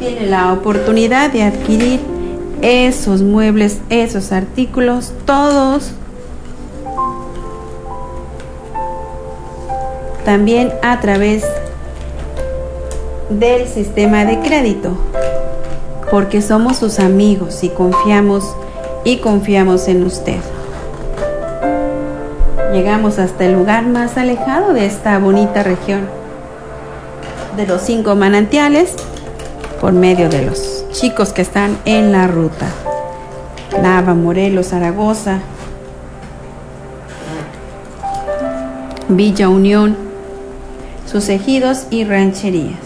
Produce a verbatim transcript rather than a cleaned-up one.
tiene la oportunidad de adquirir esos muebles, esos artículos, todos también a través del sistema de crédito, porque somos sus amigos y confiamos y confiamos en usted. Llegamos hasta el lugar más alejado de esta bonita región de los cinco manantiales por medio de los chicos que están en la ruta. Nava, Morelos, Zaragoza, Villa Unión, sus ejidos y rancherías.